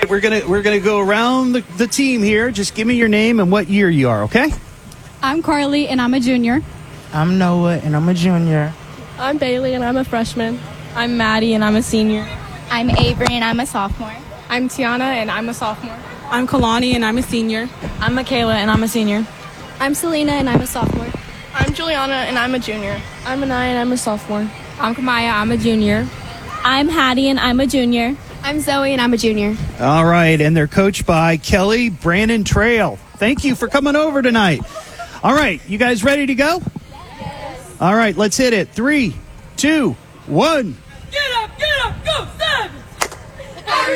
We're gonna go around the team here. Just give me your name and what year you are, okay? I'm Carly, and I'm a junior. I'm Noah, and I'm a junior. I'm Bailey, and I'm a freshman. I'm Maddie, and I'm a senior. I'm Avery, and I'm a sophomore. I'm Tiana, and I'm a sophomore. I'm Kalani, and I'm a senior. I'm Michaela, and I'm a senior. I'm Selena, and I'm a sophomore. I'm Juliana, and I'm a junior. I'm Anaya, and I'm a sophomore. I'm Kamaya, I'm a junior. I'm Hattie, and I'm a junior. I'm Zoe, and I'm a junior. All right, and they're coached by Kelly Brandon Trail. Thank you for coming over tonight. All right, you guys ready to go? Yes. All right, let's hit it. 3, 2, 1.